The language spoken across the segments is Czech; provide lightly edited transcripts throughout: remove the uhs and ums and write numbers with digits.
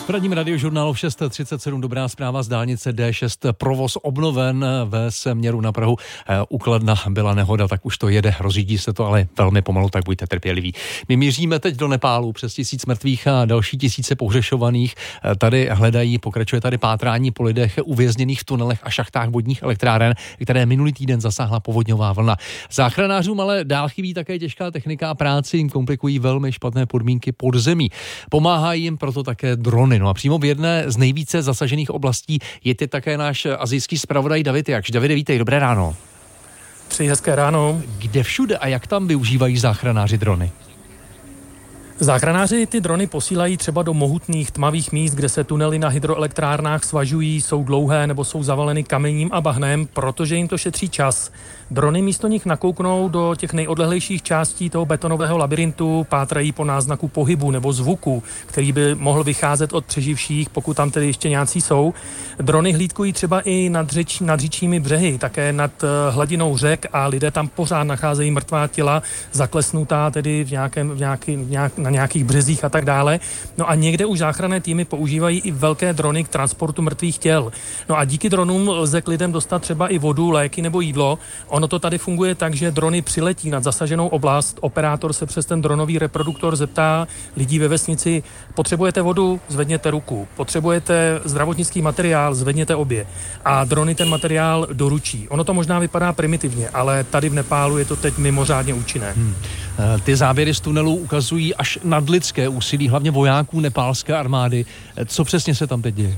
V radním radiožurnálu v 6:37 dobrá zpráva z dálnice D6. Provoz obnoven ve směru na Prahu. U Kladna byla nehoda, tak už to jede. Rozřídí se to, ale velmi pomalu, tak buďte trpěliví. My míříme teď do Nepálu. Přes 1000 mrtvých a další tisíce pohřešovaných. Tady hledají, pokračuje tady pátrání po lidech uvězněných v tunelech a šachtách vodních elektráren, které minulý týden zasáhla povodňová vlna. Záchranářům ale dál chybí také těžká technika a práci jim komplikují velmi špatné podmínky podzemí. Pomáhají jim proto také drony. No a přímo v jedné z nejvíce zasažených oblastí je teď také náš asijský zpravodaj David Jakš. Davide, vítej, dobré ráno. Přeji hezké ráno. Kde všude a jak tam využívají záchranáři drony? Záchranáři ty drony posílají třeba do mohutných tmavých míst, kde se tunely na hydroelektrárnách svažují, jsou dlouhé nebo jsou zavaleny kamením a bahnem, protože jim to šetří čas. Drony místo nich nakouknou do těch nejodlehlejších částí toho betonového labirintu, pátrají po náznaku pohybu nebo zvuku, který by mohl vycházet od přeživších, pokud tam tedy ještě nějací jsou. Drony hlídkují třeba i nad říčními břehy, také nad hladinou řek a lidé tam pořád nacházejí mrtvá těla, zaklesnutá tedy na nějakých březích a tak dále. No a někde už záchranné týmy používají i velké drony k transportu mrtvých těl. No a díky dronům lze k lidem dostat třeba i vodu, léky nebo jídlo. Ono to tady funguje tak, že drony přiletí nad zasaženou oblast, operátor se přes ten dronový reproduktor zeptá lidí ve vesnici: potřebujete vodu? Zvedněte ruku. Potřebujete zdravotnický materiál? Zvedněte obě. A drony ten materiál doručí. Ono to možná vypadá primitivně, ale tady v Nepálu je to teď mimořádně účinné. Ty záběry z tunelů ukazují až nadlidské úsilí, hlavně vojáků nepálské armády. Co přesně se tam teď děje?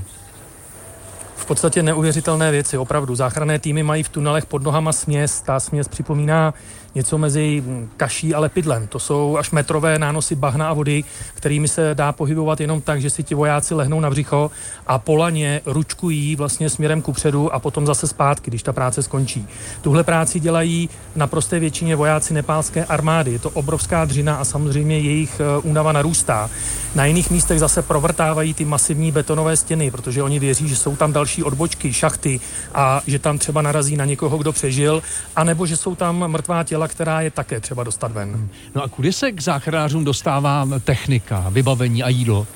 V podstatě neuvěřitelné věci, opravdu. Záchranné týmy mají v tunelech pod nohama směs. Ta směs připomíná něco mezi kaší a lepidlem. To jsou až metrové nánosy bahna a vody, kterými se dá pohybovat jenom tak, že si ti vojáci lehnou na břicho a po laně ručkují vlastně směrem kupředu a potom zase zpátky, když ta práce skončí. Tuhle práci dělají naprosté většině vojáci nepálské armády. Je to obrovská dřina a samozřejmě jejich únava narůstá. Na jiných místech zase provrtávají ty masivní betonové stěny, protože oni věří, že jsou tam další odbočky, šachty a že tam třeba narazí na někoho, kdo přežil, anebo že jsou tam mrtvá těla, která je také třeba dostat ven. No a kudy se k záchranářům dostává technika, vybavení a jídlo?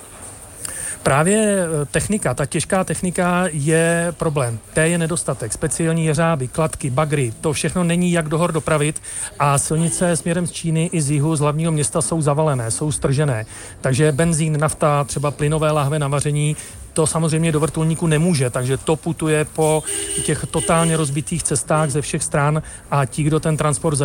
Právě technika, ta těžká technika je problém. Té je nedostatek. Speciální jeřáby, kladky, bagry, to všechno není jak do hor dopravit a silnice směrem z Číny i z jihu, z hlavního města jsou zavalené, jsou stržené. Takže benzín, nafta, třeba plynové láhve na vaření, to samozřejmě do vrtulníku nemůže, takže to putuje po těch totálně rozbitých cestách ze všech stran a ti, kdo ten transport